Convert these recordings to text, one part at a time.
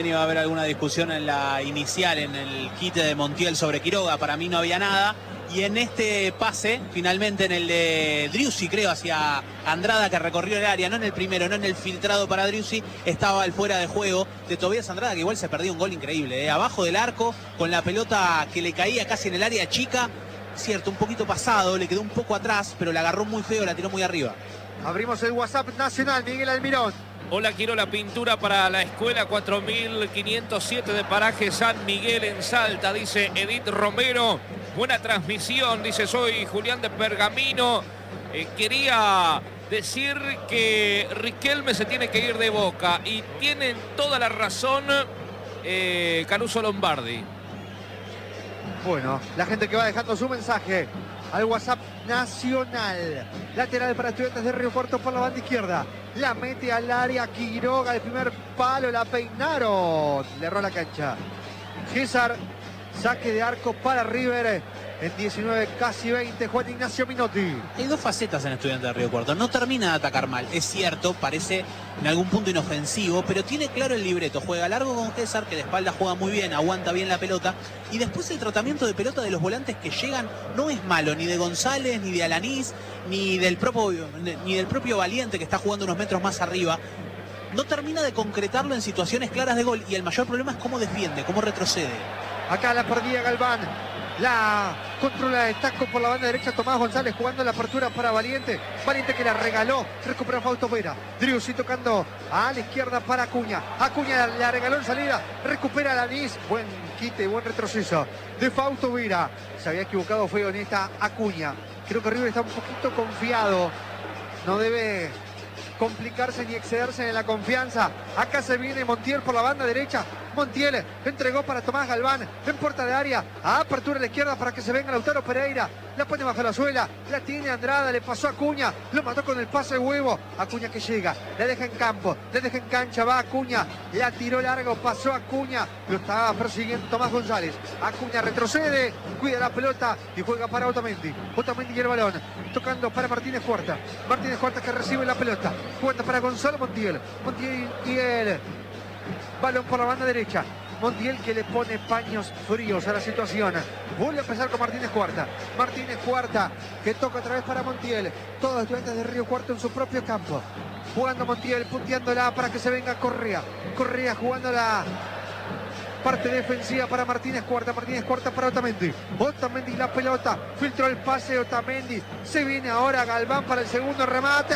Iba a haber alguna discusión en la inicial, en el quite de Montiel sobre Quiroga. Para mí no había nada. Y en este pase, finalmente en el de Driussi, creo, hacia Andrada, que recorrió el área, no en el primero, no en el filtrado para Driussi, estaba el fuera de juego de Tobías Andrada, que igual se perdió un gol increíble, abajo del arco, con la pelota que le caía casi en el área chica. Cierto, un poquito pasado, le quedó un poco atrás, pero la agarró muy feo, la tiró muy arriba. Abrimos el WhatsApp nacional, Miguel Almirón. Hola, quiero la pintura para la escuela 4507 de Paraje San Miguel en Salta, dice Edith Romero. Buena transmisión, dice, soy Julián de Pergamino. Quería decir que Riquelme se tiene que ir de Boca y tienen toda la razón Caruso Lombardi. Bueno, la gente que va dejando su mensaje al WhatsApp nacional. Lateral para Estudiantes de Río Cuarto por la banda izquierda. La mete al área Quiroga, el primer palo, la peinaron. Le erró la cancha. César, saque de arco para River. En 19, casi 20, Juan Ignacio Minotti. Hay dos facetas en Estudiantes de Río Cuarto. No termina de atacar mal, es cierto, parece en algún punto inofensivo, pero tiene claro el libreto. Juega largo con César, que de espalda juega muy bien, aguanta bien la pelota. Y después el tratamiento de pelota de los volantes que llegan no es malo, ni de González, ni de Alanís, ni del propio Valiente, que está jugando unos metros más arriba. No termina de concretarlo en situaciones claras de gol. Y el mayor problema es cómo defiende, cómo retrocede. Acá la perdía Galván. La controla de taco por la banda derecha. Tomás González jugando la apertura para Valiente. Valiente que la regaló. Recupera Fausto Vera. Driussi tocando a la izquierda para Acuña. Acuña la regaló en salida. Recupera Alanís. Buen quite, buen retroceso de Fausto Vera. Se había equivocado feo en esta Acuña. Creo que River está un poquito confiado. No debe complicarse ni excederse en la confianza. Acá se viene Montiel por la banda derecha. Montiel entregó para Tomás Galván en puerta de área. A apertura a la izquierda para que se venga Lautaro Pereira. La pone bajo la suela. La tiene Andrada. Le pasó a Acuña. Lo mató con el pase de huevo. Acuña que llega. La deja en campo. La deja en cancha. Va Acuña. La tiró largo. Pasó Acuña. Lo estaba persiguiendo Tomás González. Acuña retrocede. Cuida la pelota y juega para Otamendi. Otamendi y el balón. Tocando para Martínez Cuarta. Martínez Cuarta que recibe la pelota. Jugando para Gonzalo Montiel. Montiel y el balón por la banda derecha. Montiel que le pone paños fríos a la situación. Vuelve a empezar con Martínez Cuarta. Martínez Cuarta que toca otra vez para Montiel. Todos Estudiantes de Río Cuarto en su propio campo. Jugando Montiel, punteándola para que se venga Correa. Correa jugando la parte defensiva para Martínez Cuarta. Martínez Cuarta para Otamendi. Otamendi la pelota. Filtró el pase Otamendi. Se viene ahora Galván para el segundo remate.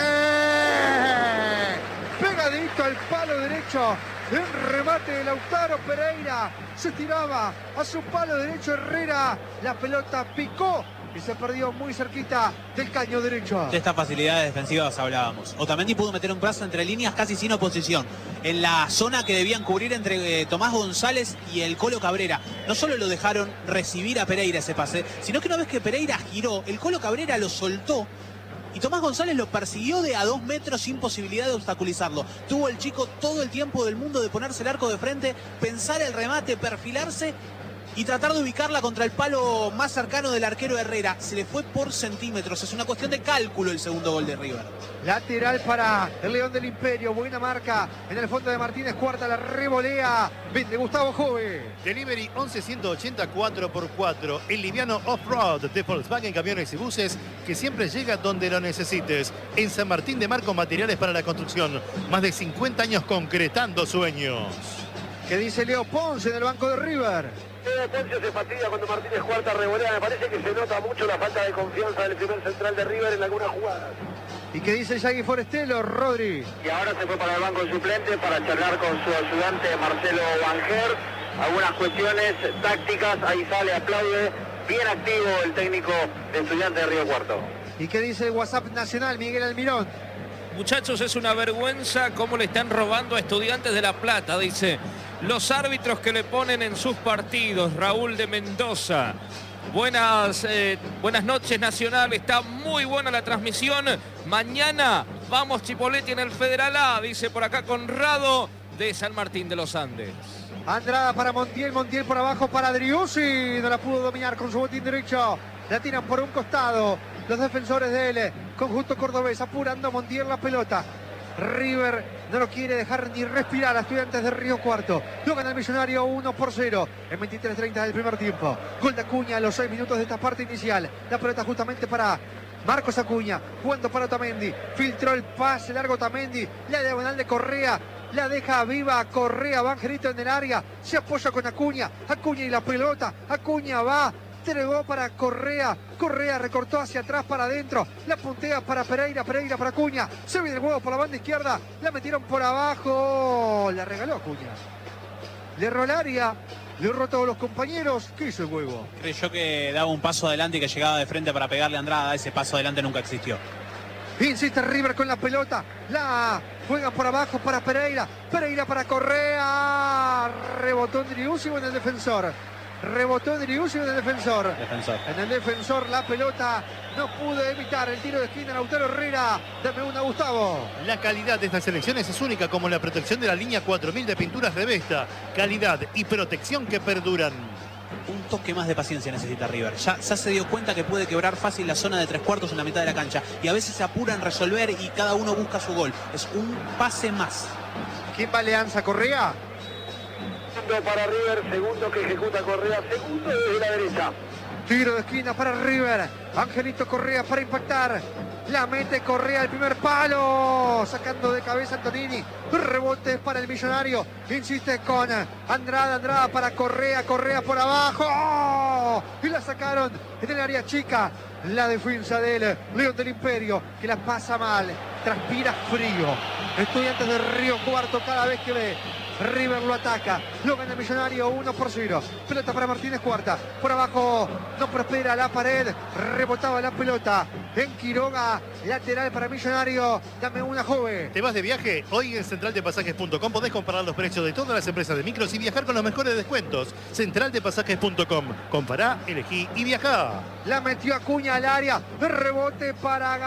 Pegadito al palo derecho. El remate de Lautaro Pereira. Se tiraba a su palo derecho Herrera. La pelota picó y se perdió muy cerquita del caño derecho. De estas facilidades defensivas hablábamos. Otamendi pudo meter un brazo entre líneas casi sin oposición. En la zona que debían cubrir entre Tomás González y el Colo Cabrera. No solo lo dejaron recibir a Pereira ese pase, sino que una vez que Pereira giró, el Colo Cabrera lo soltó. Y Tomás González lo persiguió de a 2 metros sin posibilidad de obstaculizarlo. Tuvo el chico todo el tiempo del mundo de ponerse el arco de frente, pensar el remate, perfilarse y tratar de ubicarla contra el palo más cercano del arquero Herrera. Se le fue por centímetros. Es una cuestión de cálculo el segundo gol de River. Lateral para el León del Imperio. Buena marca en el fondo de Martínez Cuarta. La revolea. Vende Gustavo Jove. Delivery 11-180 4x4. El liviano off-road de Volkswagen Camiones y Buses que siempre llega donde lo necesites. En San Martín de Mar con materiales para la construcción. Más de 50 años concretando sueños. ¿Qué dice Leo Ponce en el banco de River? Leo Ponce se fatiga cuando Martínez Cuarta revolea. Me parece que se nota mucho la falta de confianza del primer central de River en algunas jugadas. ¿Y qué dice Yagui Forestelo, Rodri? Y ahora se fue para el banco suplente para charlar con su ayudante Marcelo Banger. Algunas cuestiones tácticas, ahí sale, aplaude. Bien activo el técnico de Estudiantes de Río Cuarto. ¿Y qué dice el WhatsApp nacional, Miguel Almirón? Muchachos, es una vergüenza cómo le están robando a Estudiantes de La Plata, dice. Los árbitros que le ponen en sus partidos, Raúl de Mendoza. Buenas noches, Nacional. Está muy buena la transmisión. Mañana vamos Chipoleti en el Federal A, dice por acá Conrado de San Martín de los Andes. Andrada para Montiel, Montiel por abajo para Driussi. No la pudo dominar con su botín derecho. La tiran por un costado los defensores de él. Conjunto cordobés apurando Montiel la pelota. River no lo quiere dejar ni respirar a Estudiantes de Río Cuarto. Lo gana el Millonario 1-0 en 23:30 del primer tiempo. Gol de Acuña a los 6 minutos de esta parte inicial. La pelota justamente para Marcos Acuña, jugando para Otamendi. Filtró el pase largo Otamendi. La diagonal de Correa. La deja viva Correa. Va Angelito en el área. Se apoya con Acuña. Acuña y la pelota. Acuña va. Entregó para Correa. Correa recortó hacia atrás para adentro. La puntea para Pereira. Pereira para Acuña. Se viene el huevo por la banda izquierda. La metieron por abajo. La regaló Acuña. Le erró el área. Le erró a todos los compañeros. ¿Qué hizo el huevo? Creyó que daba un paso adelante y que llegaba de frente para pegarle a Andrada. Ese paso adelante nunca existió. Insiste River con la pelota. La juegan por abajo para Pereira. Pereira para Correa. Rebotó en Driussi en el defensor. Rebotó Driussi en el defensor. En el defensor la pelota no pudo evitar el tiro de esquina. Lautaro Herrera. Dame una, Gustavo. La calidad de estas elecciones es única, como la protección de la línea 4000 de pinturas de Vesta. Calidad y protección que perduran. Un toque más de paciencia necesita River. Ya se dio cuenta que puede quebrar fácil la zona de 3/4 en la mitad de la cancha. Y a veces se apura en resolver y cada uno busca su gol. Es un pase más. ¿Quién va Alianza? ¿Correa? Para River, segundo que ejecuta Correa, segundo desde la derecha. Tiro de esquina para River. Angelito Correa para impactar. La mete Correa al primer palo. Sacando de cabeza Antonini. Rebote para el Millonario. Insiste con Andrada. Andrada para Correa. Correa por abajo. Y la sacaron en el área chica. La defensa del León del Imperio, que la pasa mal. Transpira frío. Estudiantes de Río Cuarto cada vez que ve River lo ataca, lo gana el Millonario 1-0. Pelota para Martínez Cuarta. Por abajo no prospera la pared. Rebotaba la pelota en Quiroga. Lateral para Millonario. Dame una, joven. ¿Te vas de viaje? Hoy en centraldepasajes.com podés comparar los precios de todas las empresas de micros y viajar con los mejores descuentos. Centraldepasajes.com. Compará, elegí y viajá. La metió Acuña al área. Rebote para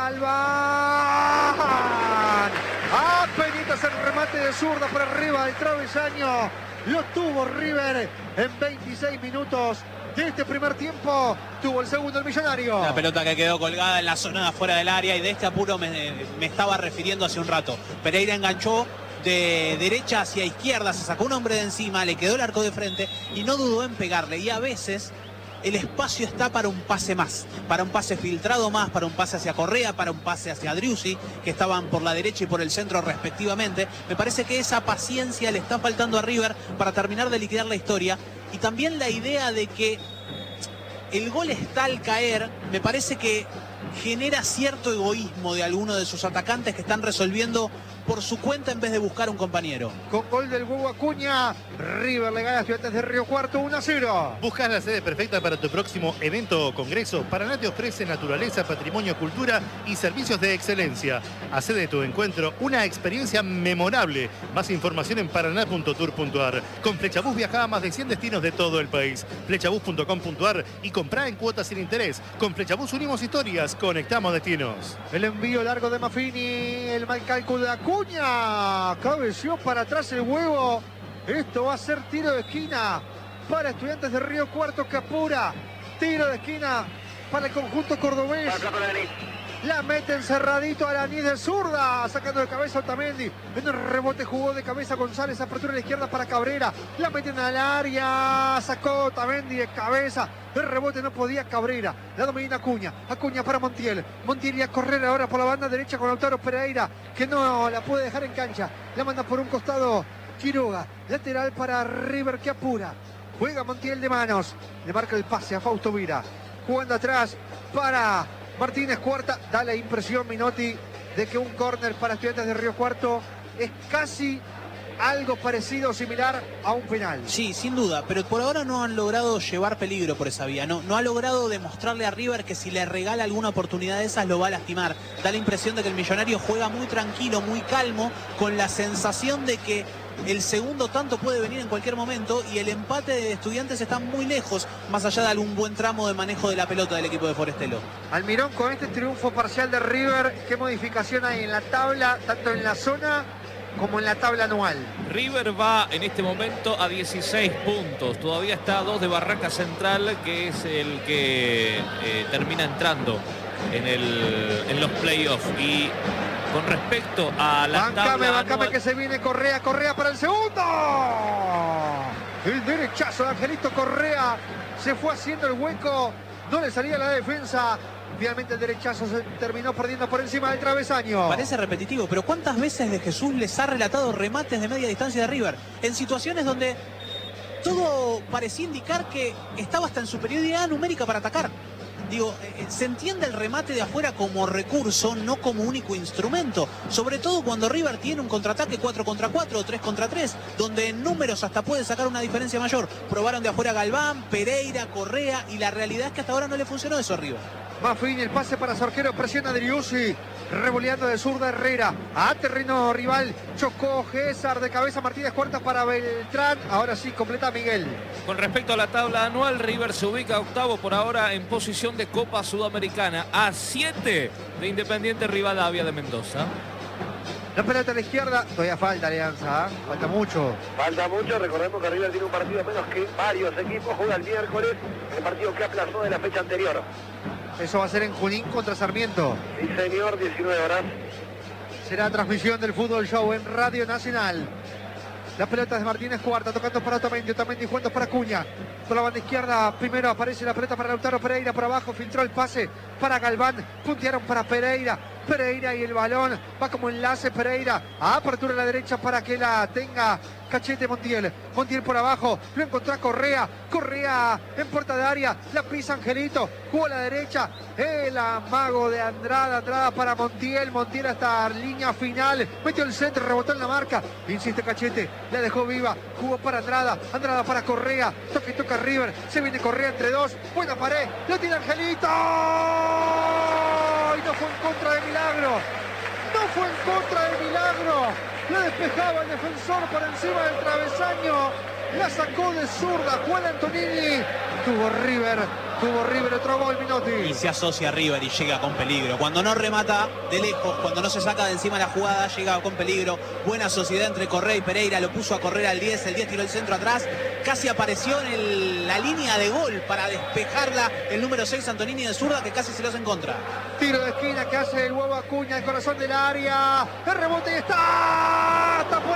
Galván. Apenitas el remate de zurda por arriba del travesaño. Lo tuvo River en 26 minutos de este primer tiempo. Tuvo el segundo el Millonario. La pelota que quedó colgada en la zona de afuera del área, y de este apuro me estaba refiriendo hace un rato. Pereira enganchó de derecha hacia izquierda, se sacó un hombre de encima, le quedó el arco de frente y no dudó en pegarle. Y a veces el espacio está para un pase más, para un pase filtrado más, para un pase hacia Correa, para un pase hacia Driussi, que estaban por la derecha y por el centro respectivamente. Me parece que esa paciencia le está faltando a River para terminar de liquidar la historia. Y también la idea de que el gol está al caer, me parece que genera cierto egoísmo de algunos de sus atacantes que están resolviendo por su cuenta en vez de buscar un compañero. Con gol del huevo Acuña, River le gana a Estudiantes de Río Cuarto 1-0. ¿Buscas la sede perfecta para tu próximo evento o congreso? Paraná te ofrece naturaleza, patrimonio, cultura y servicios de excelencia. Hacé de tu encuentro una experiencia memorable. Más información en paraná.tour.ar. Con Flechabús viaja a más de 100 destinos de todo el país. Flechabús.com.ar y comprá en cuotas sin interés. Con Flechabús unimos historias, conectamos destinos. El envío largo de Maffini, el mal cálculo de Acuña. Cabeció para atrás el huevo. Esto va a ser tiro de esquina para Estudiantes de Río Cuarto, que apura. Tiro de esquina para el conjunto cordobés. La mete encerradito a Alanis de zurda, sacando de cabeza a Otamendi. En el rebote jugó de cabeza González, apertura a la izquierda para Cabrera. La meten al área, sacó Otamendi de cabeza. El rebote no podía Cabrera. La domina Acuña. Acuña para Montiel. Montiel y a correr ahora por la banda derecha con Lautaro Pereira, que no la puede dejar en cancha. La manda por un costado Quiroga. Lateral para River, que apura. Juega Montiel de manos. Le marca el pase a Fausto Vira. Jugando atrás para Martínez Cuarta. Da la impresión, Minotti, de que un córner para Estudiantes de Río Cuarto es casi algo parecido, similar a un penal. Sí, sin duda, pero por ahora no han logrado llevar peligro por esa vía. No ha logrado demostrarle a River que si le regala alguna oportunidad de esas lo va a lastimar. Da la impresión de que el Millonario juega muy tranquilo, muy calmo, con la sensación de que el segundo tanto puede venir en cualquier momento, y el empate de Estudiantes está muy lejos, más allá de algún buen tramo de manejo de la pelota del equipo de Forestelo. Almirón, con este triunfo parcial de River, ¿qué modificación hay en la tabla, tanto en la zona como en la tabla anual? River va en este momento a 16 puntos. Todavía está a 2 de Barraca Central, que es el que termina entrando en los playoffs. Y Con respecto a la tabla Bancame anual, que se viene Correa para el segundo. El derechazo de Angelito Correa se fue haciendo el hueco, no le salía la defensa. Finalmente el derechazo se terminó perdiendo por encima del travesaño. Parece repetitivo, pero ¿cuántas veces de Jesús les ha relatado remates de media distancia de River? En situaciones donde todo parecía indicar que estaba hasta en superioridad numérica para atacar. Digo, se entiende el remate de afuera como recurso, no como único instrumento. Sobre todo cuando River tiene un contraataque 4 contra 4 o 3 contra 3, donde en números hasta puede sacar una diferencia mayor. Probaron de afuera Galván, Pereira, Correa, y la realidad es que hasta ahora no le funcionó eso a River. Mafín, el pase para su arquero, presiona Driussi, revoleando de zurda Herrera, a terreno rival, chocó César, de cabeza Martínez Cuartas para Beltrán, ahora sí completa Miguel. con respecto a la tabla anual, River se ubica octavo por ahora en posición de Copa Sudamericana, a 7 de Independiente Rivadavia de Mendoza. La pelota a la izquierda, todavía falta Alianza, falta mucho. Falta mucho, recordemos que River tiene un partido menos que varios equipos, juega el miércoles, el partido que aplazó de la fecha anterior. Eso va a ser en Junín contra Sarmiento. Sí señor, 19 horas. Será transmisión del Fútbol Show en Radio Nacional. La pelota es de Martínez Cuarta, tocando para Otamendi jugando para Acuña. Por la banda izquierda, primero aparece la pelota para Lautaro Pereira, por abajo filtró el pase para Galván, puntearon para Pereira y el balón va como enlace Pereira, a apertura a la derecha para que la tenga Cachete Montiel por abajo, lo encontró a Correa en puerta de área, la pisa Angelito, jugó a la derecha, el amago de Andrada para Montiel hasta línea final, metió el centro, rebotó en la marca, insiste Cachete, la dejó viva, jugó para Andrada para Correa, toca River, se viene Correa entre dos, buena pared, lo tiene Angelito, y no fue en contra de Milagro, la despejaba el defensor por encima del travesaño, la sacó de zurda Juan Antonini, tuvo River otro gol, Minotti. Y se asocia a River y llega con peligro. Cuando no remata de lejos, cuando no se saca de encima la jugada, llega con peligro. Buena sociedad entre Correa y Pereira, lo puso a correr al 10, el 10 tiró el centro atrás, casi apareció en la línea de gol para despejarla el número 6 Antonini de zurda, que casi se lo hace en contra. Tiro de esquina que hace el huevo Acuña, el corazón del área, el rebote y está, tapó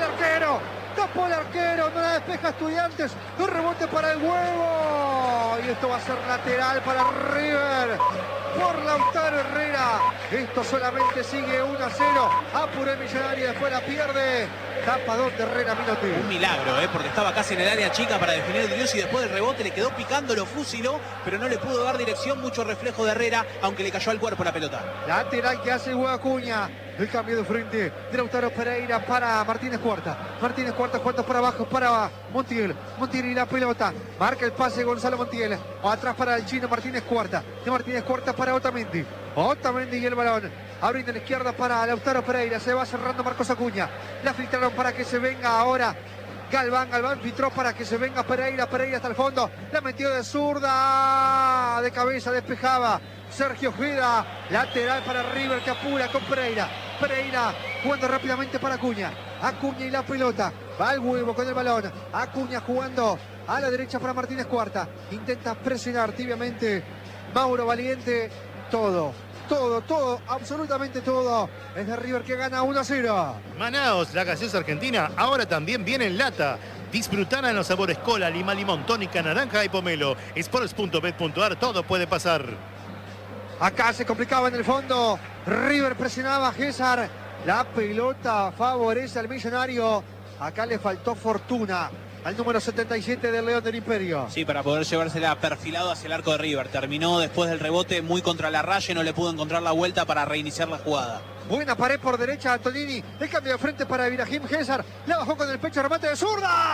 el arquero, no la despeja Estudiantes, un rebote para el huevo, y esto va a ser lateral para River, por Lautaro Herrera, esto solamente sigue 1-0, apuró el Millonario, después la pierde, tapador de Herrera, Minotti. Un milagro, porque estaba casi en el área chica para definir Driussi, y después del rebote le quedó picando, lo fusiló, pero no le pudo dar dirección, mucho reflejo de Herrera, aunque le cayó al cuerpo la pelota. Lateral que hace el huevo Acuña. El cambio de frente de Lautaro Pereira para Martínez Cuarta jugando para abajo para Montiel y la pelota, marca el pase Gonzalo Montiel, atrás para el chino Martínez Cuarta, de Martínez Cuarta para Otamendi y el balón, abriendo a la izquierda para Lautaro Pereira, se va cerrando Marcos Acuña, la filtraron para que se venga ahora Galván filtró para que se venga Pereira hasta el fondo, la metió de zurda, de cabeza despejaba Sergio Ojeda, lateral para River que apura con Pereira jugando rápidamente para Acuña y la pelota, va al huevo con el balón, Acuña jugando a la derecha para Martínez Cuarta, intenta presionar tibiamente Mauro Valiente, todo, absolutamente todo, es de River que gana 1-0. Manaos, la gaseosa argentina, ahora también viene en lata. Disfrutar en los sabores cola, lima, limón, tónica, naranja y pomelo. Sports.bet.ar, todo puede pasar. Acá se complicaba en el fondo, River presionaba a César, la pelota favorece al Millonario, acá le faltó fortuna al número 77 del León del Imperio. Sí, para poder llevársela perfilado hacia el arco de River, terminó después del rebote muy contra la raya y no le pudo encontrar la vuelta para reiniciar la jugada. Buena pared por derecha Antonini, el cambio de frente para Ibrahim César, la bajó con el pecho, remate de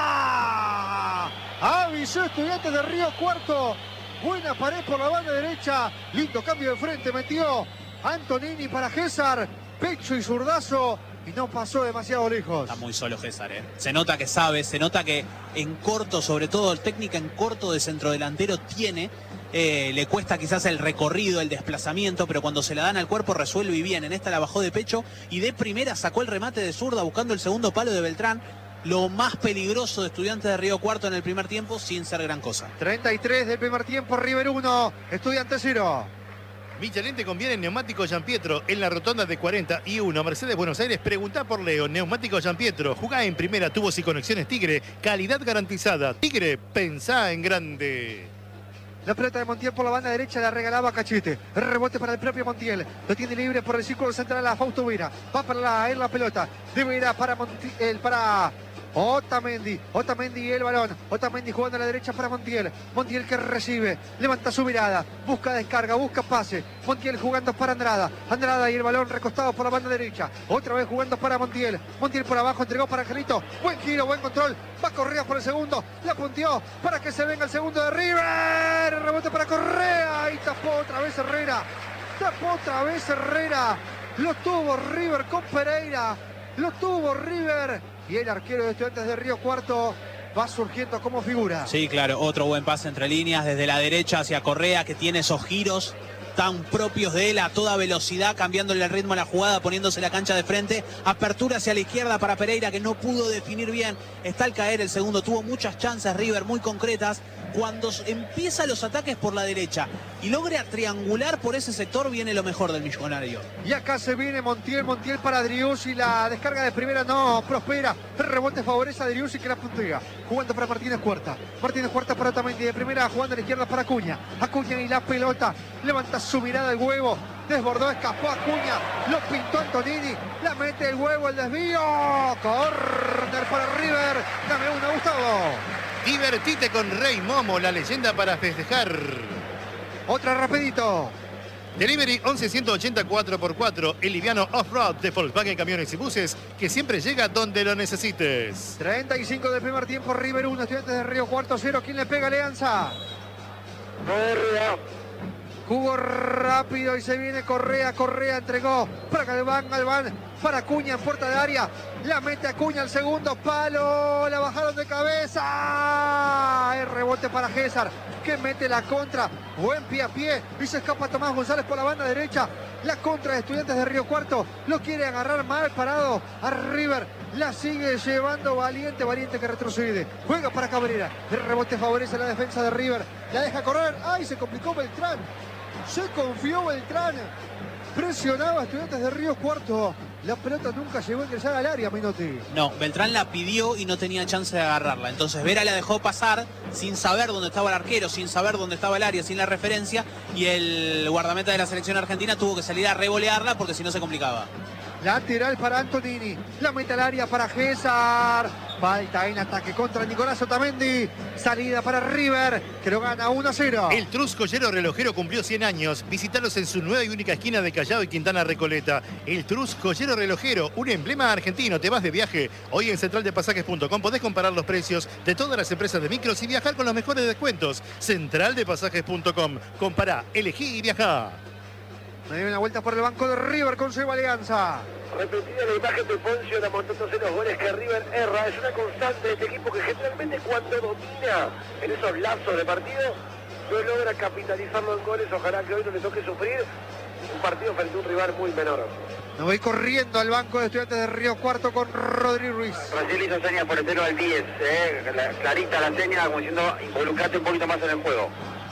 zurda, avisó Estudiantes de Río Cuarto. Buena pared por la banda derecha, lindo cambio de frente, metió Antonini para César, pecho y zurdazo, y no pasó demasiado lejos. Está muy solo César, Se nota que sabe, se nota que en corto, sobre todo técnica en corto de centrodelantero tiene, le cuesta quizás el recorrido, el desplazamiento, pero cuando se la dan al cuerpo resuelve y bien. En esta la bajó de pecho y de primera sacó el remate de zurda buscando el segundo palo de Beltrán. Lo más peligroso de Estudiantes de Río Cuarto en el primer tiempo sin ser gran cosa. 33 del primer tiempo, River 1, Estudiantes 0. Michelin te conviene en neumáticos Gianpietro en la rotonda de 41 Mercedes Buenos Aires. Preguntá por Leo. Neumáticos Gianpietro. Jugá en primera, tubos y conexiones Tigre. Calidad garantizada. Tigre, pensá en grande. La pelota de Montiel por la banda derecha la regalaba Cachete. El rebote para el propio Montiel. Lo tiene libre por el círculo central a Fausto Vera. Va para la pelota. Debe ir para Otamendi. Otamendi y el balón. Otamendi jugando a la derecha para Montiel. Montiel que recibe. Levanta su mirada. Busca descarga. Busca pase. Montiel jugando para Andrada. Andrada y el balón recostado por la banda derecha. Otra vez jugando para Montiel. Montiel por abajo. Entregó para Angelito. Buen giro. Buen control. Va Correa por el segundo. La punteó para que se venga el segundo de River. El rebote para Correa. Y tapó otra vez Herrera. Tapó otra vez Herrera. Lo tuvo River con Pereira. Lo tuvo River. Y el arquero de Estudiantes de Río Cuarto va surgiendo como figura. Sí, claro, otro buen pase entre líneas desde la derecha hacia Correa, que tiene esos giros tan propios de él a toda velocidad, cambiándole el ritmo a la jugada, poniéndose la cancha de frente. Apertura hacia la izquierda para Pereira, que no pudo definir bien. Está al caer el segundo, tuvo muchas chances River muy concretas. Cuando empieza los ataques por la derecha y logra triangular por ese sector, viene lo mejor del millonario. Y acá se viene Montiel para Driussi. La descarga de primera no prospera. El rebote favorece a Driussi, que la puntea. Jugando para Martínez Cuarta. Martínez Cuarta para Otamendi de primera, jugando a la izquierda para Acuña. Acuña y la pelota. Levanta su mirada el huevo. Desbordó, escapó Acuña. Lo pintó Antonini. La mete el huevo, el desvío. Corner para River. Dame una, Gustavo. Divertite con Rey Momo, la leyenda para festejar. Otra rapidito. Delivery 11-180 4x4, el liviano off-road de Volkswagen Camiones y Buses, que siempre llega donde lo necesites. 35 del primer tiempo, River 1, Estudiantes de Río Cuarto 0. ¿Quién le pega? Alianza. Correa. Jugó rápido y se viene Correa. Correa entregó para Galván. Galván para Acuña en puerta de área. La mete Acuña al segundo palo. La bajaron de cabeza. El rebote para César, que mete la contra. Buen pie a pie. Y se escapa Tomás González por la banda derecha. La contra de Estudiantes de Río Cuarto. Lo quiere agarrar mal parado a River. La sigue llevando Valiente. Valiente que retrocede. Juega para Cabrera. El rebote favorece a la defensa de River. La deja correr. ¡Ay! Se complicó Beltrán. Se confió Beltrán. Presionaba a Estudiantes de Río Cuarto. La pelota nunca llegó a ingresar al área, Minotti. No, Beltrán la pidió y no tenía chance de agarrarla. Entonces Vera la dejó pasar sin saber dónde estaba el arquero, sin saber dónde estaba el área, sin la referencia. Y el guardameta de la selección argentina tuvo que salir a revolearla porque si no se complicaba. Lateral para Antonini. La mete al área para César. Falta en ataque contra Nicolás Otamendi. Salida para River, que lo gana 1-0. El Trus Joyero Relojero cumplió 100 años. Visítalos en su nueva y única esquina de Callao y Quintana Recoleta. El Trus Joyero Relojero, un emblema argentino. Te vas de viaje. Hoy en centraldepasajes.com podés comparar los precios de todas las empresas de micros y viajar con los mejores descuentos. Centraldepasajes.com. Compará, elegí y viajá. Me dio una vuelta por el banco de River con su Alianza. Repetida la imagen de Poncio amontándose los goles que River erra. Es una constante de este equipo que generalmente cuando domina en esos lapsos de partido no logra capitalizarlo en goles. Ojalá que hoy no le toque sufrir un partido frente a un rival muy menor. Me voy corriendo al banco de Estudiantes de Río Cuarto con Rodri Ruiz. Brasil hizo seña por el cero al 10. Clarita la seña, como diciendo involucrate un poquito más en el juego.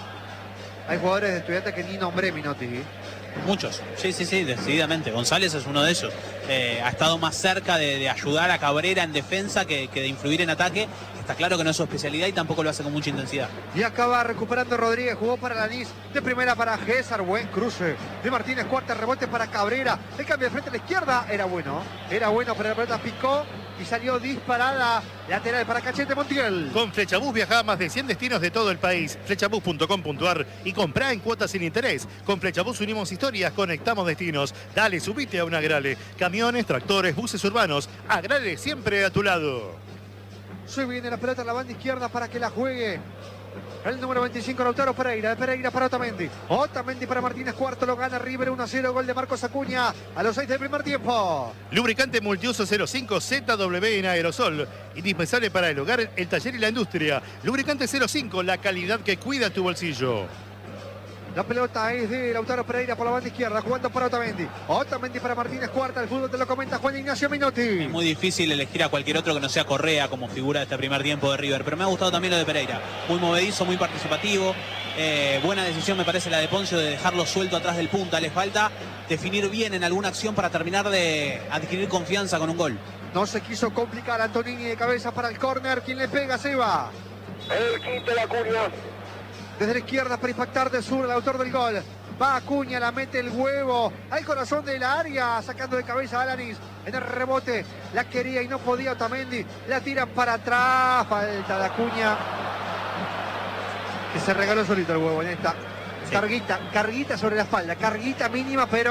Hay jugadores de Estudiantes que ni nombré, Minotti. Muchos, sí, decididamente. González es uno de ellos. Ha estado más cerca de ayudar a Cabrera en defensa que de influir en ataque. Está claro que no es su especialidad y tampoco lo hace con mucha intensidad. Y acaba recuperando Rodríguez, jugó para Lanís, de primera para César, buen cruce de Martínez, cuarta rebote para Cabrera, el cambio de frente a la izquierda, era bueno, pero la pelota picó y salió disparada, lateral para Cachete Montiel. Con Flechabús viajá a más de 100 destinos de todo el país. Flechabús.com.ar y comprá en cuotas sin interés. Con Flechabús unimos historias, conectamos destinos. Dale, subite a un Agrale. Camiones, tractores, buses urbanos. Agrale siempre a tu lado. Se viene la pelota a la banda izquierda para que la juegue el número 25, Lautaro Pereira. De Pereira para Otamendi. Otamendi para Martínez Cuarto. Lo gana River 1-0. Gol de Marcos Acuña a los 6 del primer tiempo. Lubricante multiuso 05 ZW en aerosol. Indispensable para el hogar, el taller y la industria. Lubricante 05, la calidad que cuida tu bolsillo. La pelota es de Lautaro Pereira por la banda izquierda, jugando para Otamendi. Otamendi para Martínez Cuarta. El fútbol te lo comenta Juan Ignacio Minotti. Es muy difícil elegir a cualquier otro que no sea Correa como figura de este primer tiempo de River. Pero me ha gustado también lo de Pereira. Muy movedizo, muy participativo. Buena decisión me parece la de Poncio de dejarlo suelto atrás del punta. Le falta definir bien en alguna acción para terminar de adquirir confianza con un gol. No se quiso complicar Antonini de cabeza para el córner. ¿Quién le pega? Se va. El quinto de Acuña. Desde la izquierda para impactar de sur el autor del gol. Va Acuña, la mete el huevo al corazón de la área, sacando de cabeza a Alanis. En el rebote la quería y no podía Otamendi. La tiran para atrás. Falta de Acuña, que se regaló solito el huevo en esta. Sí. Carguita sobre la espalda. Carguita mínima, pero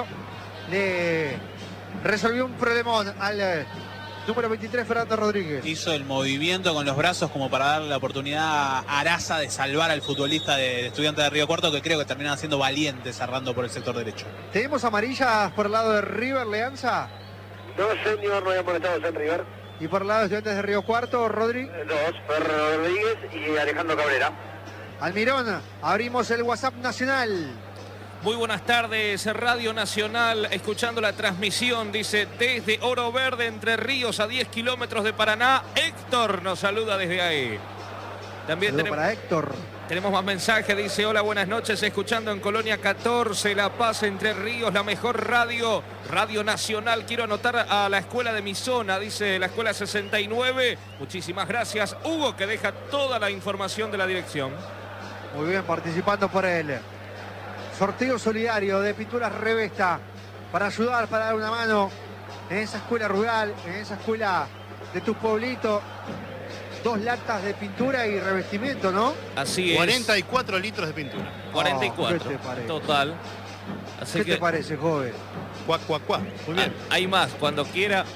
le resolvió un problemón al número 23, Fernando Rodríguez. Hizo el movimiento con los brazos como para darle la oportunidad a Araza de salvar al futbolista de Estudiantes de Río Cuarto, que creo que terminaba siendo valiente cerrando por el sector derecho. ¿Tenemos amarillas por el lado de River, Leanza? No, señor, no hay amonestados en River. Y por el lado de Estudiantes de Río Cuarto, Rodri. Dos, Ferro Rodríguez y Alejandro Cabrera. Almirón, abrimos el WhatsApp nacional. Muy buenas tardes, Radio Nacional, escuchando la transmisión, dice, desde Oro Verde, Entre Ríos, a 10 kilómetros de Paraná. Héctor nos saluda desde ahí. También para Héctor. Tenemos más mensajes, dice, hola, buenas noches, escuchando en Colonia 14, La Paz, Entre Ríos, la mejor radio, Radio Nacional. Quiero anotar a la escuela de mi zona, dice la escuela 69. Muchísimas gracias, Hugo, que deja toda la información de la dirección. Muy bien, participando por él. Sorteo solidario de Pinturas Revesta para ayudar, para dar una mano en esa escuela rural, en esa escuela de tu pueblito. 2 latas de pintura y revestimiento, ¿no? Así es. 44 litros de pintura. 44, ¿qué te parece? Total. Así ¿Qué que te parece, joven? Cuac, cuac, cuac. Muy bien. Hay más, cuando quiera.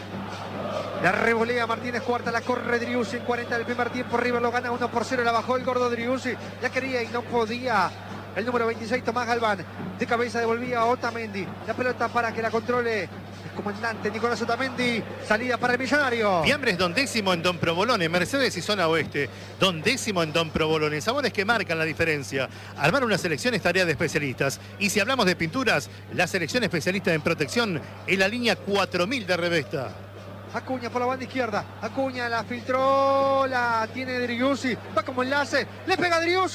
La revolea Martínez Cuarta, la corre Driussi en 40 del primer tiempo. River lo gana 1-0, la bajó el gordo Driussi. La quería y no podía. El número 26, Tomás Galván. De cabeza devolvía a Otamendi. La pelota para que la controle el comandante Nicolás Otamendi. Salida para el Millonario. Fiambres Don Décimo en Don Provolone, Mercedes y Zona Oeste. Don Décimo en Don Provolone. Sabores que marcan la diferencia. Armar una selección es tarea de especialistas. Y si hablamos de pinturas, la selección especialista en protección es la línea 4000 de Revesta. Acuña por la banda izquierda. Acuña la filtró. La tiene Driussi. Va como enlace. Le pega Driussi.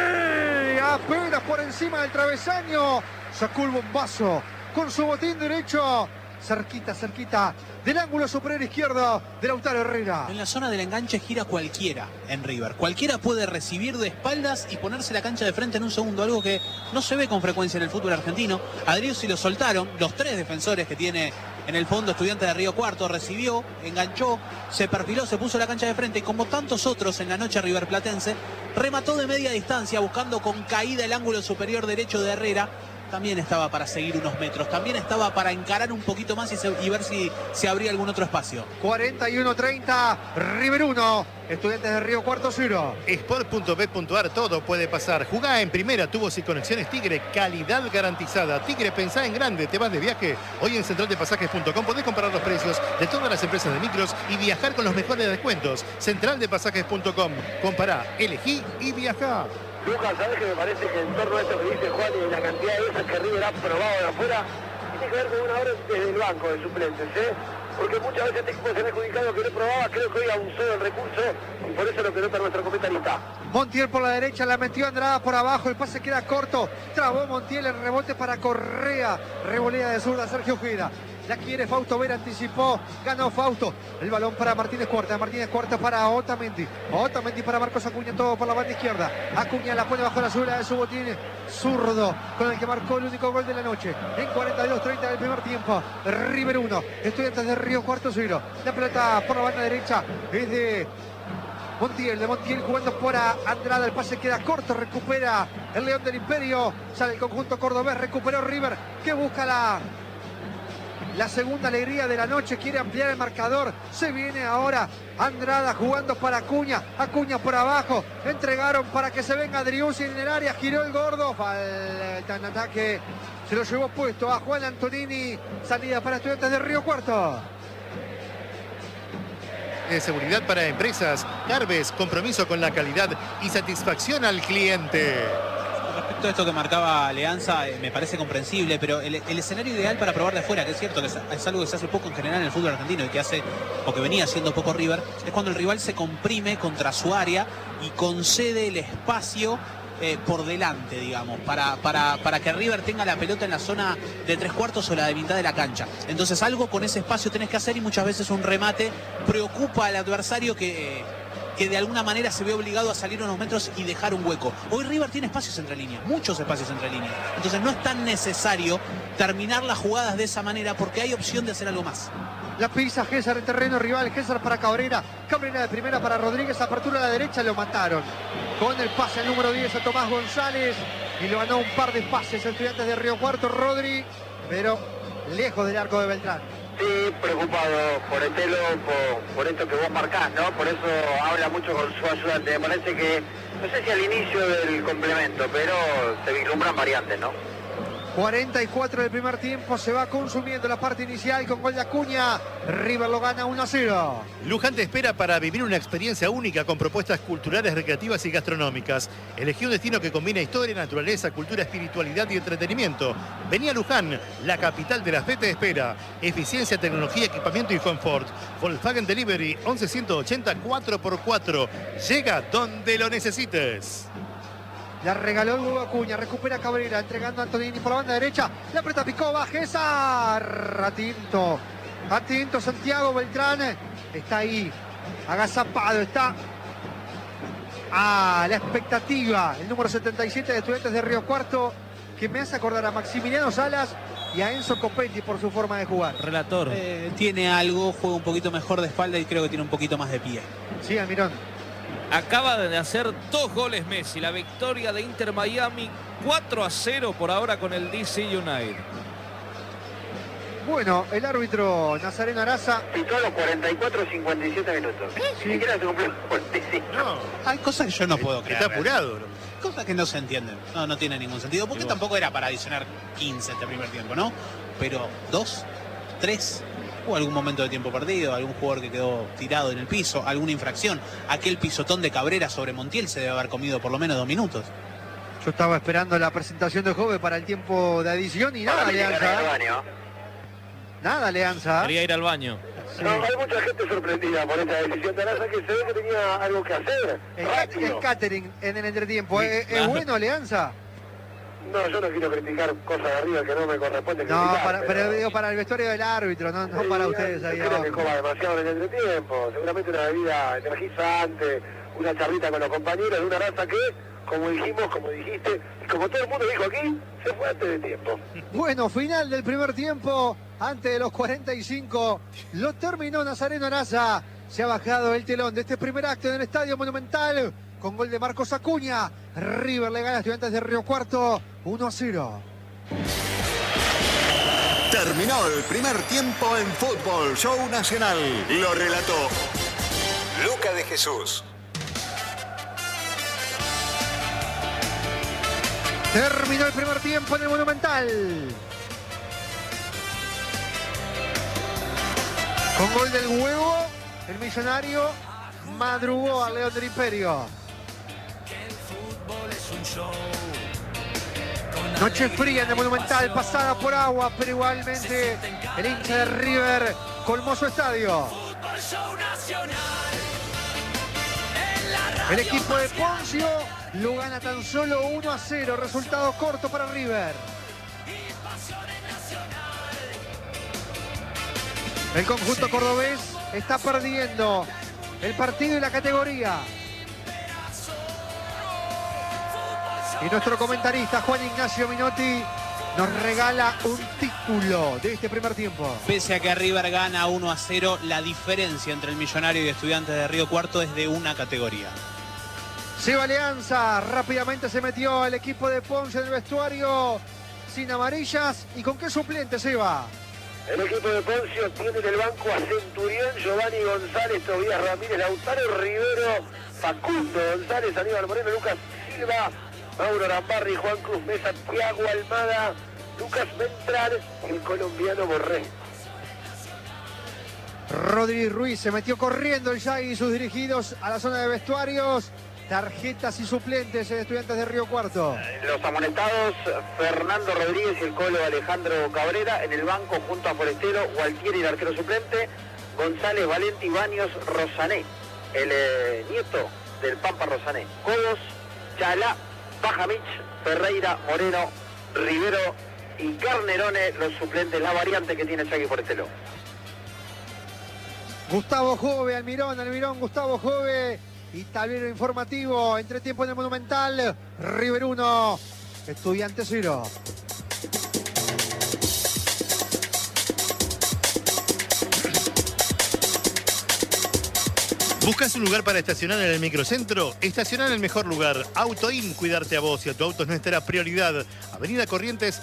Apenas por encima del travesaño. Sacó el bombazo con su botín derecho. Cerquita, cerquita del ángulo superior izquierdo de Lautaro Herrera. En la zona del enganche gira cualquiera en River. Cualquiera puede recibir de espaldas y ponerse la cancha de frente en un segundo. Algo que no se ve con frecuencia en el fútbol argentino. A Driussi lo soltaron. Los 3 defensores que tiene en el fondo Estudiantes de Río Cuarto. Recibió, enganchó, se perfiló, se puso la cancha de frente. Y como tantos otros en la noche riverplatense, remató de media distancia buscando con caída el ángulo superior derecho de Herrera. También estaba para seguir unos metros, también estaba para encarar un poquito más y ver si se abría algún otro espacio. 41-30, River 1, Estudiantes de Río Cuarto 0. Sport.bet.ar, todo puede pasar. Jugá en primera, tubos y conexiones Tigre, calidad garantizada. Tigre, pensá en grande, te vas de viaje. Hoy en centraldepasajes.com podés comparar los precios de todas las empresas de micros y viajar con los mejores descuentos. Centraldepasajes.com, compará, elegí y viajá. Lucas, ¿sabes qué me parece que en torno a esto que dice Juan y la cantidad de veces que River ha probado de afuera, tiene que ver con una hora desde el banco de suplentes, ¿eh? Porque muchas veces este equipo se ve adjudicado que no probaba, creo que hoy abusó del recurso y por eso lo que nota nuestro comentarista. Montiel por la derecha, la metió Andrada por abajo, el pase queda corto, trabó Montiel, el rebote para Correa, revolea de zurda Sergio Ojeda. La quiere Fausto Vera, anticipó, ganó Fausto. El balón para Martínez Cuarta para Otamendi. Otamendi para Marcos Acuña, todo por la banda izquierda. Acuña la pone bajo la suela de su botín zurdo, con el que marcó el único gol de la noche. En 42-30 del primer tiempo. River 1, Estudiantes de Río Cuarto 0. La pelota por la banda derecha es de Montiel jugando por Andrada, el pase queda corto, recupera el León del Imperio, sale el conjunto cordobés, recuperó River, que busca la segunda alegría de la noche, quiere ampliar el marcador, se viene ahora Andrada jugando para Acuña, Acuña por abajo, entregaron para que se venga Driussi en el área, giró el gordo, falta en ataque, se lo llevó puesto a Juan Antonini, salida para Estudiantes de Río Cuarto. De seguridad para empresas, Carves, compromiso con la calidad y satisfacción al cliente. Respecto a esto que marcaba Leanza, me parece comprensible, pero el escenario ideal para probar de afuera, que es cierto que es algo que se hace poco en general en el fútbol argentino y que hace, o que venía haciendo poco River, es cuando el rival se comprime contra su área y concede el espacio por delante, digamos, para que River tenga la pelota en la zona de 3/4 o la de mitad de la cancha. Entonces algo con ese espacio tenés que hacer y muchas veces un remate preocupa al adversario que de alguna manera se ve obligado a salir unos metros y dejar un hueco. Hoy River tiene espacios entre líneas, muchos espacios entre líneas. Entonces no es tan necesario terminar las jugadas de esa manera porque hay opción de hacer algo más. La pisa Gésar en terreno rival, Gésar para Cabrera, Cabrera de primera para Rodríguez, apertura a la derecha, lo mataron. Con el pase al número 10 a Tomás González y lo ganó un par de pases a Estudiantes de Río Cuarto, Rodri, pero lejos del arco de Beltrán. Sí, preocupado por el pelo, por esto que vos marcás, ¿no? Por eso habla mucho con su ayudante. Me parece que, no sé si al inicio del complemento, pero se vislumbran variantes, ¿no? 44 del primer tiempo, se va consumiendo la parte inicial con gol de Acuña. River lo gana 1-0. Luján te espera para vivir una experiencia única con propuestas culturales, recreativas y gastronómicas. Elegí un destino que combina historia, naturaleza, cultura, espiritualidad y entretenimiento. Vení a Luján, la capital de la fe te espera. Eficiencia, tecnología, equipamiento y confort. Volkswagen Delivery 11180 4x4. Llega donde lo necesites. La regaló el Hugo Acuña, recupera Cabrera, entregando a Antonini por la banda derecha. La apreta Picó, Gésar. Atento Santiago Beltrán. Está ahí, agazapado, está a la expectativa. El número 77 de Estudiantes de Río Cuarto, que me hace acordar a Maximiliano Salas y a Enzo Copetti por su forma de jugar. Relator. Tiene algo, juega un poquito mejor de espalda y creo que tiene un poquito más de pie. Sí, Almirón. Acaba de hacer 2 goles Messi. La victoria de Inter Miami 4-0 por ahora con el DC United. Bueno, el árbitro Nazareno Araza Pitó a los 44-57 minutos. Ni siquiera se cumplió 45. No, Hay cosas que yo no puedo creer. está apurado. Cosas que no se entienden. No tiene ningún sentido. Porque tampoco era para adicionar 15 este primer tiempo, ¿no? Pero 2, 3... ¿Hubo algún momento de tiempo perdido? ¿Algún jugador que quedó tirado en el piso? ¿Alguna infracción? Aquel pisotón de Cabrera sobre Montiel se debe haber comido por lo menos 2 minutos. Yo estaba esperando la presentación de Jove para el tiempo de adición y nada, Leanza. Nada, Leanza. Quería ir al baño. Sí. No, hay mucha gente sorprendida por esta decisión de Araza, que se ve que tenía algo que hacer. El catering en el entretiempo. ¿Es claro. bueno, Leanza? No, yo no quiero criticar cosas de arriba que no me corresponde No, criticar. pero digo para el vestuario del árbitro, no Sí, para ustedes ahí creo que abajo. coma demasiado en el entretiempo. Seguramente una bebida energizante, una charlita con los compañeros de una raza que, como dijimos, como dijiste, y como todo el mundo dijo aquí, se fue antes de tiempo. Bueno, final del primer tiempo, antes de los 45, lo terminó Nazareno Araza. Se ha bajado el telón de este primer acto en el Estadio Monumental con gol de Marcos Acuña. River le gana a Estudiantes de Río Cuarto 1-0. Terminó el primer tiempo en Fútbol Show Nacional. Lo relató Luca de Jesús. Terminó el primer tiempo en el Monumental. Con gol del Huevo, el millonario madrugó al León del Imperio. Noche fría en el Monumental, pasada por agua, pero igualmente el hincha de River colmó su estadio. El equipo de Poncio lo gana tan solo 1-0, resultado corto para River. El conjunto cordobés está perdiendo el partido y la categoría. Y nuestro comentarista Juan Ignacio Minotti nos regala un título de este primer tiempo. Pese a que River gana 1-0, la diferencia entre el Millonario y Estudiantes de Río Cuarto es de una categoría. Seba Alianza rápidamente se metió el equipo de Ponce en el vestuario sin amarillas. ¿Y con qué suplente, Seba? El equipo de Poncio tiene en el banco a Centurión, Giovanni González, Tobías Ramírez, Lautaro Rivero, Facundo González, Aníbal Moreno, Lucas Silva, Mauro Arambarri, Juan Cruz Mesa, Thiago Almada, Lucas Ventral y el colombiano Borré. Rodri Ruiz se metió corriendo el Yagui y sus dirigidos a la zona de vestuarios. Tarjetas y suplentes en Estudiantes de Río Cuarto. Los amonestados, Fernando Rodríguez y el colo Alejandro Cabrera. En el banco, junto a Forestero, Gualtieri, el arquero suplente. González, Valenti, Baños, Rosané, el nieto del Pampa Rosané. Cobos, Chalá, Bajamich, Ferreira, Moreno, Rivero y Carnerone, los suplentes, la variante que tiene Chagui Forestero. Gustavo Jove, Almirón, Gustavo Jove. Y tablero informativo, entretiempo en el Monumental. River 1, Estudiantes 0. ¿Buscas un lugar para estacionar en el microcentro? Estacionar en el mejor lugar. AutoIn, cuidarte a vos y a tu auto es nuestra prioridad. Avenida Corrientes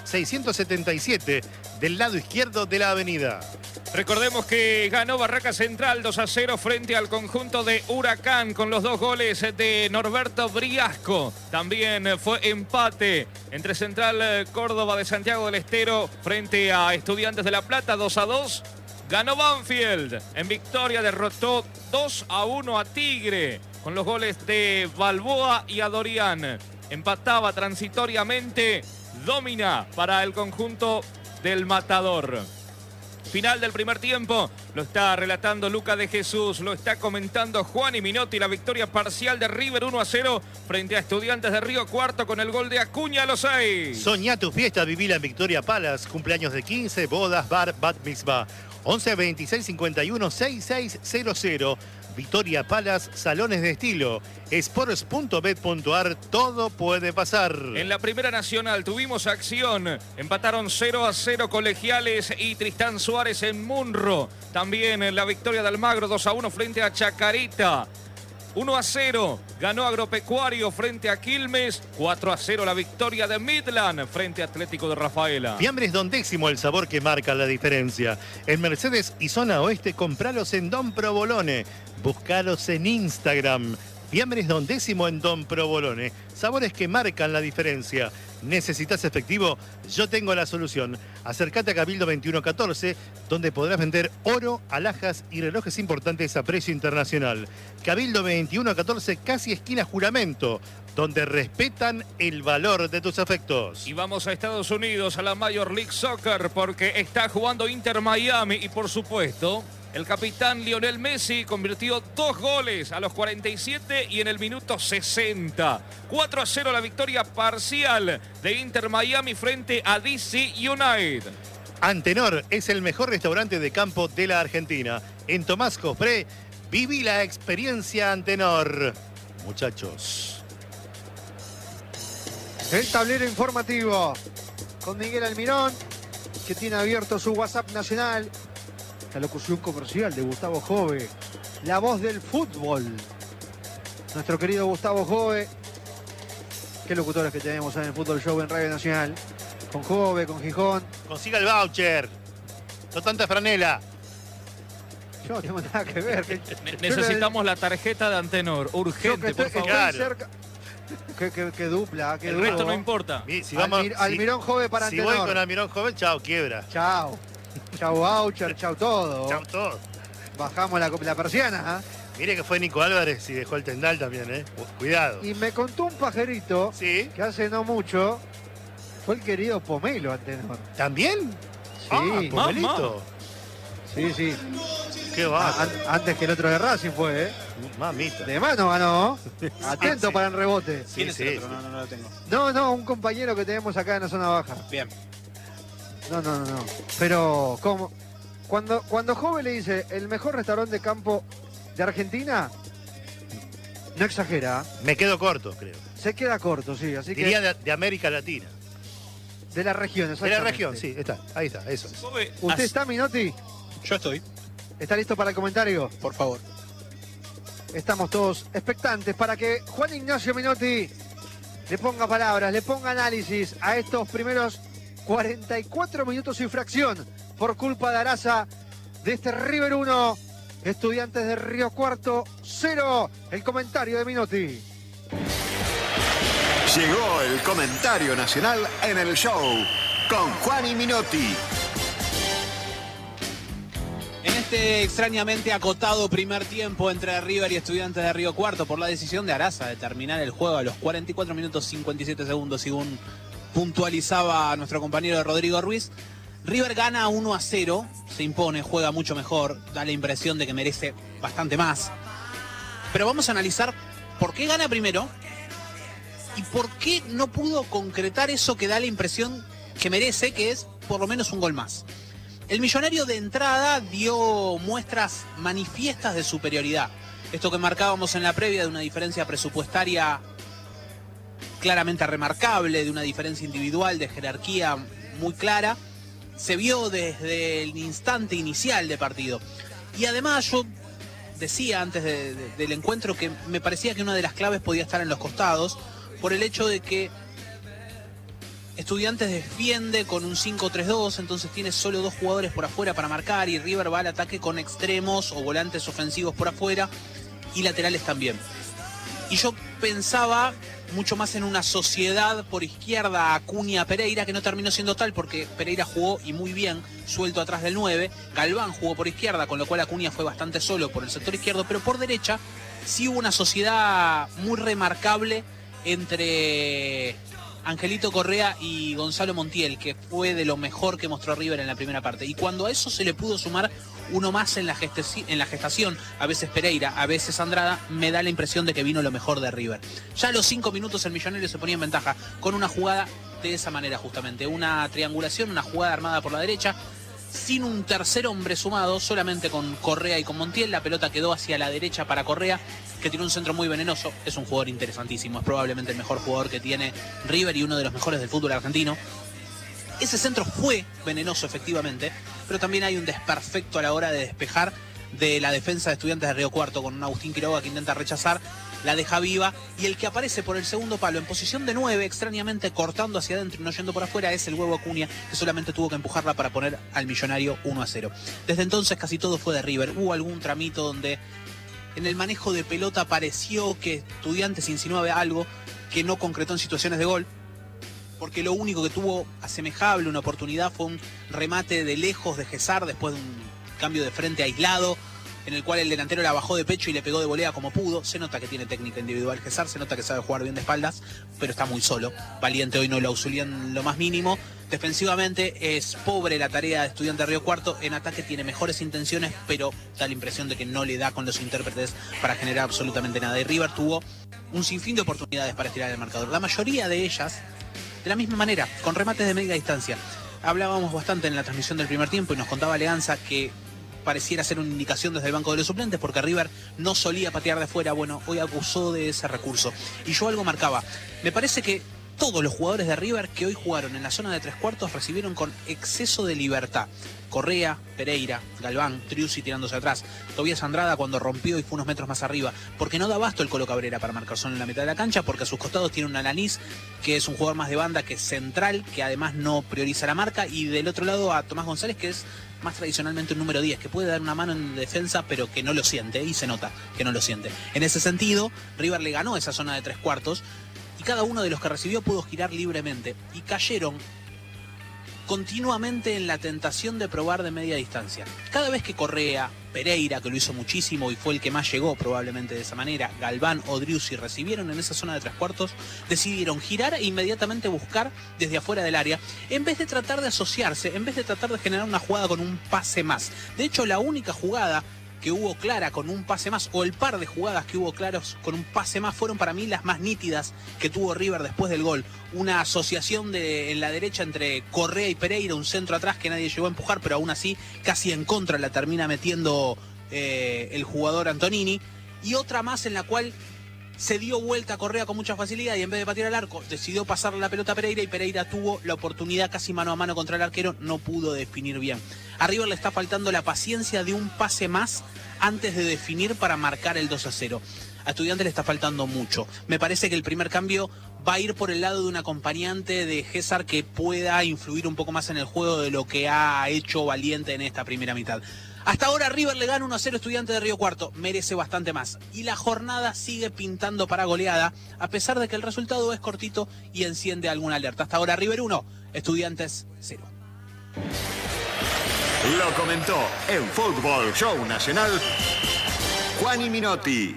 677, del lado izquierdo de la avenida. Recordemos que ganó Barraca Central 2-0 frente al conjunto de Huracán con los 2 goles de Norberto Briasco. También fue empate entre Central Córdoba de Santiago del Estero frente a Estudiantes de La Plata 2-2. Ganó Banfield. En victoria derrotó 2-1 a Tigre con los goles de Balboa y Adorián. Empataba transitoriamente Domina para el conjunto del Matador. Final del primer tiempo, lo está relatando Luca de Jesús, lo está comentando Juan y Minotti, la victoria parcial de River 1-0 frente a Estudiantes de Río Cuarto con el gol de Acuña a los 6. Soñá tu fiesta, vivila en Victoria Palace, cumpleaños de 15, bodas, bar, bat mitzvah. 11 26 51 6600. Victoria Palace, salones de estilo. Sports.bet.ar, todo puede pasar. En la Primera Nacional tuvimos acción. Empataron 0-0 Colegiales y Tristán Suárez en Munro. También la victoria de Almagro 2-1 frente a Chacarita. 1-0 ganó Agropecuario frente a Quilmes. 4-0 la victoria de Midland frente a Atlético de Rafaela. Fiambres Don Décimo, el sabor que marca la diferencia. En Mercedes y Zona Oeste, compralos en Don Provolone. Buscalos en Instagram. Fiambres Don Décimo en Don Provolone. Sabores que marcan la diferencia. ¿Necesitas efectivo? Yo tengo la solución. Acércate a Cabildo 2114, donde podrás vender oro, alhajas y relojes importantes a precio internacional. Cabildo 2114, casi esquina Juramento, donde respetan el valor de tus afectos. Y vamos a Estados Unidos, a la Major League Soccer, porque está jugando Inter Miami y por supuesto el capitán Lionel Messi convirtió 2 goles a los 47 y en el minuto 60. 4-0 la victoria parcial de Inter Miami frente a DC United. Antenor es el mejor restaurante de campo de la Argentina. En Tomás Cospré, viví la experiencia Antenor. Muchachos. El tablero informativo con Miguel Almirón, que tiene abierto su WhatsApp nacional. La locución comercial de Gustavo Jove, la voz del fútbol. Nuestro querido Gustavo Jove. Qué locutores que tenemos en el Fútbol Show en Radio Nacional. Con Jove, con Gijón. Consiga el voucher. No tanta franela. Yo no tengo nada que ver. Necesitamos la tarjeta de Antenor, urgente, por favor. Estoy cerca. Qué dupla, qué El duro. resto no importa. Si vamos, Almirón Jove para si Antenor. voy con Almirón Jove, chao, quiebra. Chao. Chao voucher, chao todo. Chao todo. Bajamos la persiana. Mire que fue Nico Álvarez y dejó el tendal también, ¿eh? Cuidado. Y me contó un pajarito Sí. que hace no mucho fue el querido Pomelo Antenor. ¿También? Sí, Pomelito. sí. Qué va. Antes que el otro de Racing fue, ¿eh? Mamita. De mano ganó. Atento sí. para el rebote. ¿Quién es el sí. otro? No lo tengo. No, un compañero que tenemos acá en la zona baja. Bien. No. Pero, ¿cómo? Cuando Jove le dice el mejor restaurante de campo de Argentina, no exagera. Me quedo corto, creo. Se queda corto, sí. Así Diría que de América Latina. de la región, De exactamente. la región, sí, está. Ahí está, eso es. Jove, ¿Usted está, Minotti? Yo estoy, ¿Está listo para el comentario? por favor. Estamos todos expectantes para que Juan Ignacio Minotti le ponga palabras, le ponga análisis a estos primeros 44 minutos y fracción por culpa de Araza de este River 1, Estudiantes de Río Cuarto 0. El comentario de Minotti. Llegó el comentario nacional en el show con Juan y Minotti. En Extrañamente acotado primer tiempo entre River y Estudiantes de Río Cuarto por la decisión de Araza de terminar el juego a los 44 minutos 57 segundos, según puntualizaba nuestro compañero Rodrigo Ruiz. River gana 1-0, se impone, juega mucho mejor, da la impresión de que merece bastante más. Pero vamos a analizar por qué gana primero y por qué no pudo concretar eso que da la impresión que merece, que es por lo menos un gol más. El Millonario de entrada dio muestras manifiestas de superioridad. Esto que marcábamos en la previa de una diferencia presupuestaria claramente remarcable, de una diferencia individual, de jerarquía muy clara, se vio desde el instante inicial de partido. Y además yo decía antes del encuentro que me parecía que una de las claves podía estar en los costados, por el hecho de que Estudiantes defiende con un 5-3-2, entonces tiene solo 2 jugadores por afuera para marcar y River va al ataque con extremos o volantes ofensivos por afuera y laterales también. Y yo pensaba mucho más en una sociedad por izquierda Acuña-Pereira, que no terminó siendo tal porque Pereira jugó y muy bien suelto atrás del 9, Galván jugó por izquierda, con lo cual Acuña fue bastante solo por el sector izquierdo, pero por derecha sí hubo una sociedad muy remarcable entre Angelito Correa y Gonzalo Montiel, que fue de lo mejor que mostró River en la primera parte. Y cuando a eso se le pudo sumar uno más en la gestación, a veces Pereira, a veces Andrada, me da la impresión de que vino lo mejor de River. Ya a los 5 minutos el Millonario se ponía en ventaja con una jugada de esa manera justamente, una triangulación, una jugada armada por la derecha, sin un tercer hombre sumado, solamente con Correa y con Montiel. La pelota quedó hacia la derecha para Correa, que tiene un centro muy venenoso, es un jugador interesantísimo, es probablemente el mejor jugador que tiene River y uno de los mejores del fútbol argentino. Ese centro fue venenoso efectivamente, pero también hay un desperfecto a la hora de despejar de la defensa de Estudiantes de Río Cuarto, con un Agustín Quiroga que intenta rechazar, la deja viva, y el que aparece por el segundo palo en posición de 9, extrañamente cortando hacia adentro y no yendo por afuera, es el Huevo Acuña, que solamente tuvo que empujarla para poner al Millonario 1-0. Desde entonces casi todo fue de River. Hubo algún tramito donde en el manejo de pelota pareció que Estudiantes insinuaba algo que no concretó en situaciones de gol, porque lo único que tuvo asemejable una oportunidad fue un remate de lejos de Gesar después de un cambio de frente aislado, en el cual el delantero la bajó de pecho y le pegó de volea como pudo. Se nota que tiene técnica individual Gesar, se nota que sabe jugar bien de espaldas, pero está muy solo. Valiente hoy no lo auxilió en lo más mínimo. Defensivamente es pobre la tarea de Estudiantes de Río Cuarto. En ataque tiene mejores intenciones, pero da la impresión de que no le da con los intérpretes para generar absolutamente nada. Y River tuvo un sinfín de oportunidades para estirar el marcador. La mayoría de ellas de la misma manera, con remates de media distancia. Hablábamos bastante en la transmisión del primer tiempo y nos contaba Leanza que pareciera ser una indicación desde el banco de los suplentes, porque River no solía patear de fuera. Bueno, hoy abusó de ese recurso. Y yo algo marcaba. Me parece que todos los jugadores de River que hoy jugaron en la zona de 3/4 recibieron con exceso de libertad. Correa, Pereira, Galván, Triussi tirándose atrás, Tobías Andrada cuando rompió y fue unos metros más arriba, porque no da abasto el Colo Cabrera para marcar zona en la mitad de la cancha, porque a sus costados tiene un Alanís, que es un jugador más de banda, que es central, que además no prioriza la marca, y del otro lado a Tomás González, que es más tradicionalmente un número 10, que puede dar una mano en defensa, pero que no lo siente, y se nota que no lo siente. En ese sentido, River le ganó esa zona de 3/4, y cada uno de los que recibió pudo girar libremente, y cayeron continuamente en la tentación de probar de media distancia. Cada vez que Correa, Pereira, que lo hizo muchísimo y fue el que más llegó probablemente de esa manera, Galván o Driussi recibieron en esa zona de 3/4, decidieron girar e inmediatamente buscar desde afuera del área, en vez de tratar de asociarse, en vez de tratar de generar una jugada con un pase más. De hecho, la única jugada que hubo clara con un pase más, o el par de jugadas que hubo claros con un pase más, fueron para mí las más nítidas que tuvo River después del gol. Una asociación en la derecha entre Correa y Pereira, un centro atrás que nadie llegó a empujar, pero aún así casi en contra la termina metiendo el jugador Antonini, y otra más en la cual se dio vuelta a Correa con mucha facilidad y en vez de patear al arco decidió pasarle la pelota a Pereira, y Pereira tuvo la oportunidad casi mano a mano contra el arquero, no pudo definir bien. A River le está faltando la paciencia de un pase más antes de definir para marcar el 2-0. A Estudiantes le está faltando mucho. Me parece que el primer cambio va a ir por el lado de un acompañante de Gesar que pueda influir un poco más en el juego de lo que ha hecho Valiente en esta primera mitad. Hasta ahora River le gana 1-0 Estudiantes de Río Cuarto, merece bastante más. Y la jornada sigue pintando para goleada, a pesar de que el resultado es cortito y enciende alguna alerta. Hasta ahora River 1, Estudiantes 0. Lo comentó en Fútbol Show Nacional Juani Minotti.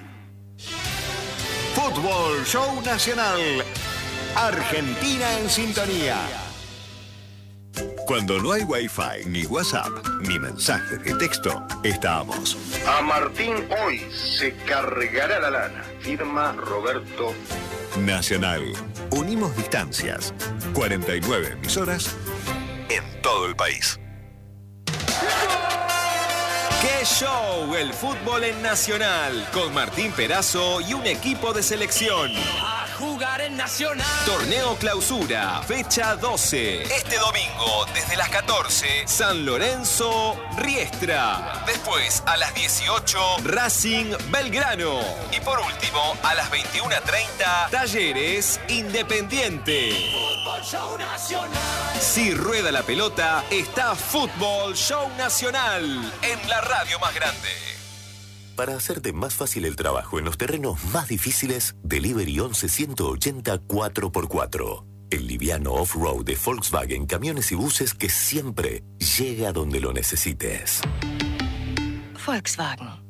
Fútbol Show Nacional. Argentina en sintonía. Cuando no hay Wi-Fi, ni WhatsApp, ni mensajes de texto, estamos. A Martín hoy se cargará la lana. Firma Roberto. Nacional. Unimos distancias. 49 emisoras en todo el país. ¡Qué show! El fútbol en Nacional, con Martín Perazo y un equipo de selección. A jugar en Nacional. Torneo Clausura, fecha 12. Este domingo, desde las 14, San Lorenzo, Riestra. Después, a las 18, Racing, Belgrano. Y por último, a las 21:30, Talleres, Independiente. Fútbol Show Nacional. Si rueda la pelota, está Fútbol Show Nacional en la radio más grande. Para hacerte más fácil el trabajo en los terrenos más difíciles, Delivery 11-180 4x4. El liviano off-road de Volkswagen Camiones y Buses que siempre llega donde lo necesites. Volkswagen.